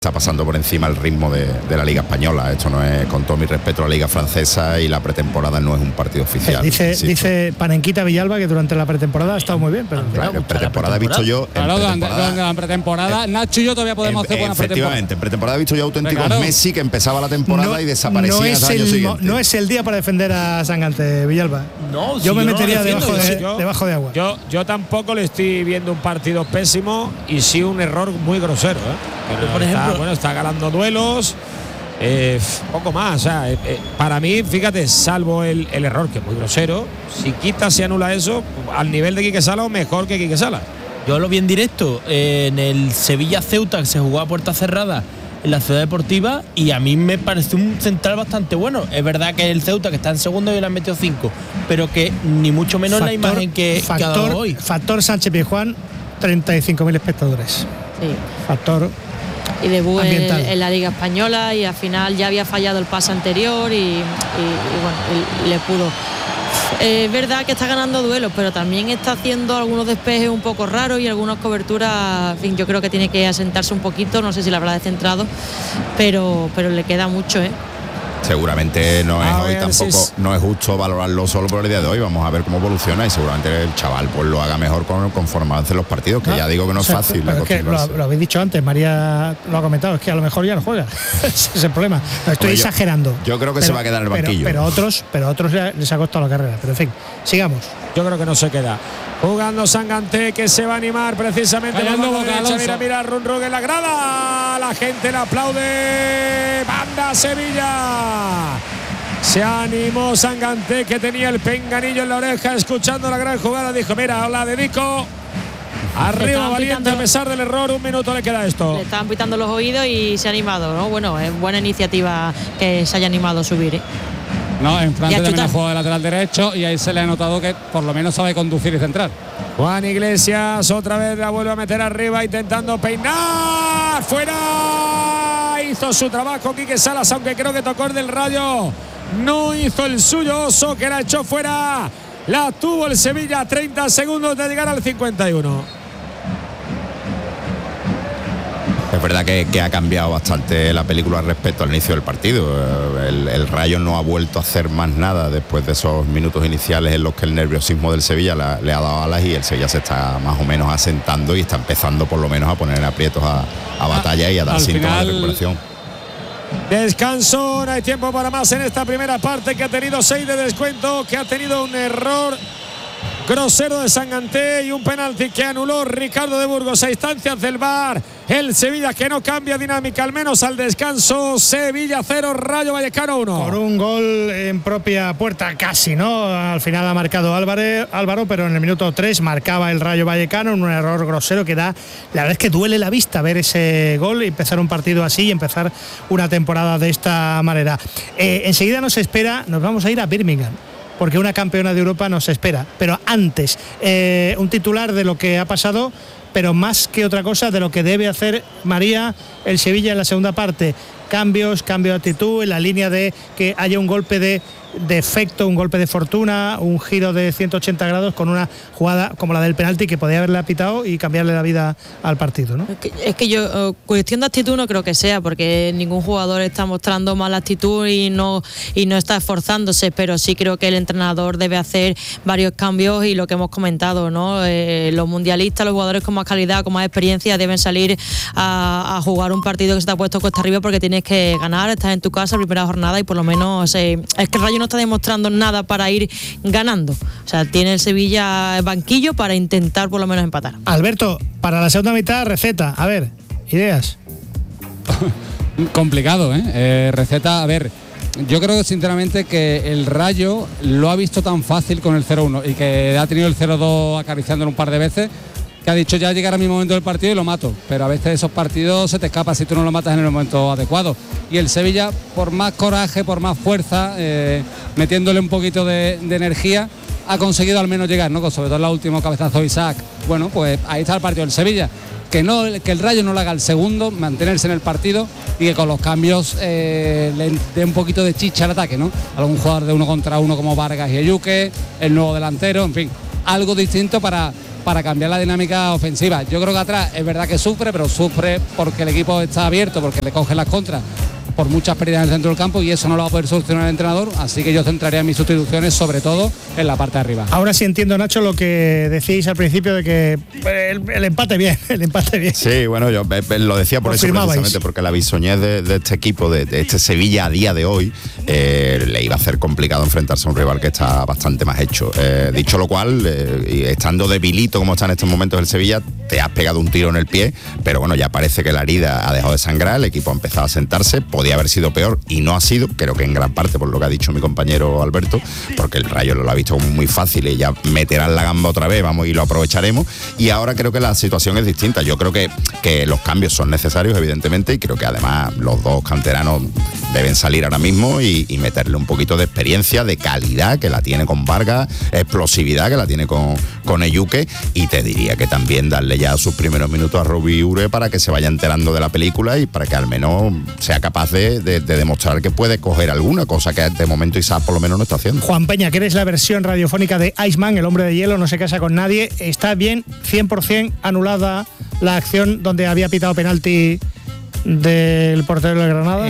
Está pasando por encima el ritmo de la Liga Española. Esto no es, con todo mi respeto a la Liga Francesa, y la pretemporada no es un partido oficial. Dice Panenquita Villalba que durante la pretemporada ha estado muy bien, pero claro, en pretemporada he visto yo. Claro, durante la pretemporada, Nacho y yo todavía podemos hacer buena pretemporada. Efectivamente, en pretemporada he visto yo auténticos Messi que empezaba la temporada y desaparecía al año siguiente. No es el día para defender a Sangante, Villalba. No, yo me metería debajo de agua. Yo tampoco le estoy viendo un partido pésimo y sí un error muy grosero, por ejemplo, está ganando duelos, poco más. O sea, para mí, fíjate, salvo el error, que es muy grosero, si quita, se anula eso, al nivel de Quique Sala o mejor que Quique Sala. Yo lo vi en directo en el Sevilla-Ceuta, que se jugó a puerta cerrada en la Ciudad Deportiva, y a mí me pareció un central bastante bueno. Es verdad que el Ceuta, que está en segundo, y le han metido 5, pero que ni mucho menos la imagen que ha dado hoy. Factor Sánchez Pizjuán, 35.000 espectadores. Sí. Factor y debut ambiental en la Liga Española, y al final ya había fallado el pase anterior y bueno, le pudo. Es verdad que está ganando duelos, pero también está haciendo algunos despejes un poco raros y algunas coberturas. En fin, yo creo que tiene que asentarse un poquito, no sé si la habrá descentrado, pero le queda mucho, Seguramente no es hoy tampoco, no es justo valorarlo solo por el día de hoy. Vamos a ver cómo evoluciona, y seguramente el chaval pues lo haga mejor conforme avancen los partidos, que ya digo que no es fácil. Es que lo habéis dicho antes, María lo ha comentado, es que a lo mejor ya no juega. Ese es el problema. Estoy exagerando. Yo creo que se va a quedar en el banquillo. Pero otros les ha costado la carrera. Pero en fin, sigamos. Yo creo que no se queda. Jugando Sangante, que se va a animar precisamente. Mira, run en la grada. La gente le aplaude. Banda Sevilla. Se animó Sangante, que tenía el pinganillo en la oreja, escuchando la gran jugada. Dijo, mira, la dedico. Arriba Valiente, a pesar del error, 1 minuto le queda esto. Le estaban pitando los oídos y se ha animado, ¿no? Bueno, es buena iniciativa que se haya animado a subir, No, en Francia también ha jugado de lateral derecho, y ahí se le ha notado que por lo menos sabe conducir y centrar. Juan Iglesias otra vez la vuelve a meter arriba, intentando peinar. ¡Fuera! Hizo su trabajo Quique Salas, aunque creo que tocó el del Rayo. No hizo el suyo Oso, que la echó fuera. La tuvo el Sevilla a 30 segundos de llegar al 51. Es verdad que ha cambiado bastante la película respecto al inicio del partido. El Rayo no ha vuelto a hacer más nada después de esos minutos iniciales en los que el nerviosismo del Sevilla le ha dado alas, y el Sevilla se está más o menos asentando y está empezando por lo menos a poner en aprietos a Batalla y a dar síntomas de recuperación. Descanso, no hay tiempo para más en esta primera parte, que ha tenido 6 de descuento, que ha tenido un error grosero de Sangante y un penalti que anuló Ricardo de Burgos a instancias del VAR. El Sevilla, que no cambia dinámica, al menos al descanso. Sevilla 0, Rayo Vallecano 1. Por un gol en propia puerta, casi, ¿no? Al final ha marcado Álvaro, pero en el minuto 3 marcaba el Rayo Vallecano, un error grosero que da. La verdad es que duele la vista ver ese gol y empezar un partido así y empezar una temporada de esta manera. Enseguida nos vamos a ir a Birmingham, porque una campeona de Europa nos espera. Pero antes, un titular de lo que ha pasado, pero más que otra cosa, de lo que debe hacer María el Sevilla en la segunda parte. Cambio de actitud, en la línea de que haya un golpe de efecto, un golpe de fortuna, un giro de 180 grados con una jugada como la del penalti, que podía haberle pitado y cambiarle la vida al partido, ¿no? Es que yo, cuestión de actitud no creo que sea, porque ningún jugador está mostrando mala actitud y no está esforzándose, pero sí creo que el entrenador debe hacer varios cambios, y lo que hemos comentado, ¿no? Los mundialistas, los jugadores con más calidad, con más experiencia, deben salir a jugar un partido que se te ha puesto cuesta arriba, porque tienes que ganar, estás en tu casa, primera jornada, y por lo menos es que el Rayo no está demostrando nada para ir ganando. O sea, tiene el Sevilla banquillo para intentar por lo menos empatar. Alberto, para la segunda mitad, receta. A ver, ideas. Complicado, receta, a ver. Yo creo sinceramente que el Rayo lo ha visto tan fácil con el 0-1 y que ha tenido el 0-2 acariciándolo un par de veces, que ha dicho, ya llegará mi momento del partido y lo mato. Pero a veces esos partidos se te escapan si tú no lo matas en el momento adecuado. Y el Sevilla, por más coraje, por más fuerza, metiéndole un poquito de energía, ha conseguido al menos llegar, ¿no? Sobre todo en el último cabezazo de Isaac. Bueno, pues ahí está el partido del Sevilla. Que el Rayo no le haga el segundo, mantenerse en el partido, y que con los cambios le dé un poquito de chicha al ataque, ¿no? Algún jugador de 1 contra 1 como Vargas y Eyuque, el nuevo delantero, en fin, algo distinto para para cambiar la dinámica ofensiva. Yo creo que atrás es verdad que sufre, pero sufre porque el equipo está abierto, porque le cogen las contras por muchas pérdidas en el centro del campo, y eso no lo va a poder solucionar el entrenador, así que yo centraría mis sustituciones sobre todo en la parte de arriba. Ahora sí entiendo, Nacho, lo que decíais al principio de que el empate bien, el empate bien. Sí, bueno, yo lo decía por eso precisamente, porque la bisoñez de este equipo, de este Sevilla a día de hoy, le iba a hacer complicado enfrentarse a un rival que está bastante más hecho. Dicho lo cual, y estando debilito como está en estos momentos el Sevilla, te has pegado un tiro en el pie, pero bueno, ya parece que la herida ha dejado de sangrar, el equipo ha empezado a sentarse, podía haber sido peor y no ha sido, creo que en gran parte por lo que ha dicho mi compañero Alberto, porque el Rayo lo ha visto como muy fácil y ya meterán la gamba otra vez, vamos, y lo aprovecharemos, y ahora creo que la situación es distinta. Yo creo que los cambios son necesarios, evidentemente, y creo que además los dos canteranos deben salir ahora mismo y meterle un poquito de experiencia, de calidad, que la tiene con Vargas, explosividad, que la tiene con Eyuke, y te diría que también darle ya sus primeros minutos a Robbie Ure para que se vaya enterando de la película y para que al menos sea capaz de demostrar que puede coger alguna cosa que de momento Isaac por lo menos no está haciendo. Juan Peña, que eres la versión radiofónica de Iceman, el hombre de hielo, no se casa con nadie, ¿está bien 100% anulada la acción donde había pitado penalti del portero del Granada?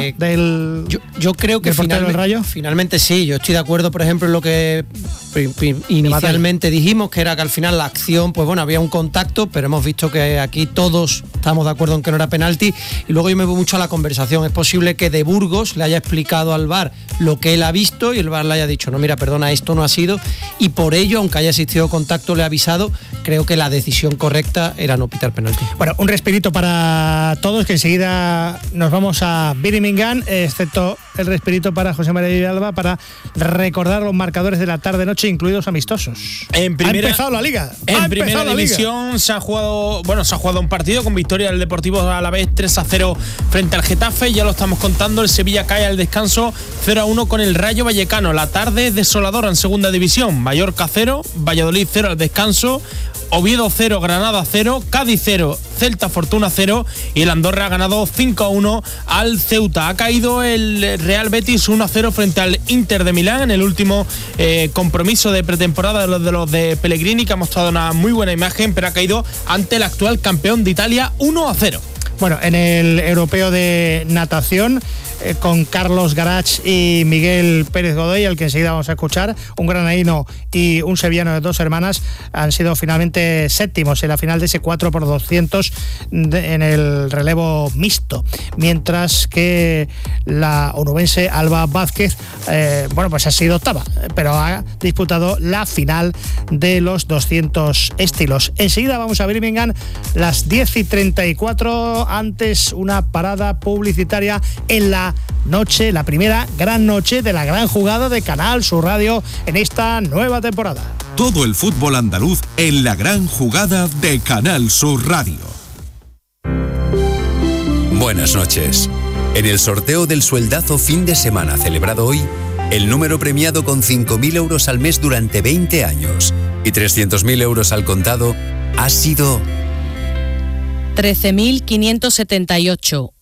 Yo creo que finalmente sí. Yo estoy de acuerdo, por ejemplo, en lo que inicialmente dijimos, que era que al final la acción, pues bueno, había un contacto, pero hemos visto que aquí todos estamos de acuerdo en que no era penalti. Y luego yo me voy mucho a la conversación. Es posible que de Burgos le haya explicado al VAR lo que él ha visto y el VAR le haya dicho, no, mira, perdona, esto no ha sido, y por ello, aunque haya existido contacto, le ha avisado. Creo que la decisión correcta era no pitar penalti. Bueno, un respirito para todos, que enseguida nos vamos a Birmingham, excepto el respirito para José María Villalba, para recordar los marcadores de la tarde-noche, incluidos amistosos. Ha empezado la Liga. En primera división se ha jugado un partido con victoria del Deportivo Alavés 3-0 frente al Getafe. Ya lo estamos contando, el Sevilla cae al descanso 0-1 con el Rayo Vallecano. La tarde es desoladora en segunda división. Mallorca 0, Valladolid 0 al descanso, Oviedo 0, Granada 0, Cádiz 0, Celta Fortuna 0, y el Andorra ha ganado 5-1 al Ceuta. Ha caído el Real Betis 1-0 frente al Inter de Milán en el último compromiso de pretemporada de los de Pellegrini, que ha mostrado una muy buena imagen, pero ha caído ante el actual campeón de Italia 1-0. Bueno, en el europeo de natación, con Carlos Garach y Miguel Pérez Godoy, al que enseguida vamos a escuchar, un granadino y un sevillano de dos hermanas, han sido finalmente séptimos en la final de ese 4x200 en el relevo mixto, mientras que la onubense Alba Vázquez, pues ha sido octava, pero ha disputado la final de los 200 estilos. Enseguida vamos a Birmingham, las 10:34, antes una parada publicitaria en la noche, la primera gran noche de la gran jugada de Canal Sur Radio en esta nueva temporada. Todo el fútbol andaluz en la gran jugada de Canal Sur Radio. Buenas noches. En el sorteo del sueldazo fin de semana celebrado hoy, el número premiado con 5.000 euros al mes durante 20 años y 300.000 euros al contado ha sido 13.578,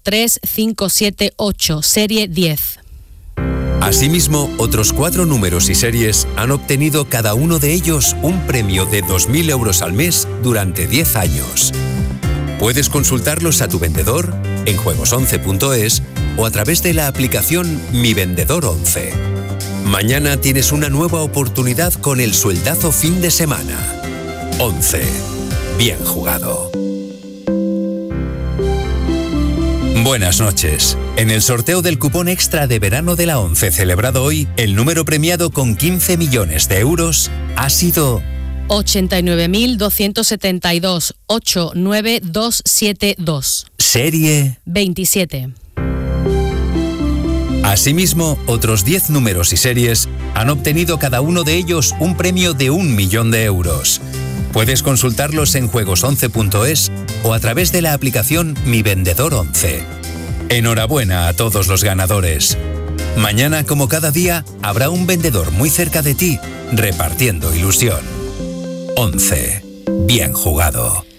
13578, serie 10. Asimismo, otros 4 números y series han obtenido cada uno de ellos un premio de 2.000 euros al mes durante 10 años. Puedes consultarlos a tu vendedor en juegos11.es o a través de la aplicación Mi Vendedor 11. Mañana tienes una nueva oportunidad con el sueldazo fin de semana. 11. Bien jugado. Buenas noches. En el sorteo del cupón extra de verano de la 11 celebrado hoy, el número premiado con 15 millones de euros ha sido 89.272, 89272. Serie 27. Asimismo, otros 10 números y series han obtenido cada uno de ellos un premio de 1 millón de euros. Puedes consultarlos en juegos11.es o a través de la aplicación Mi Vendedor 11. Enhorabuena a todos los ganadores. Mañana, como cada día, habrá un vendedor muy cerca de ti, repartiendo ilusión. 11. Bien jugado.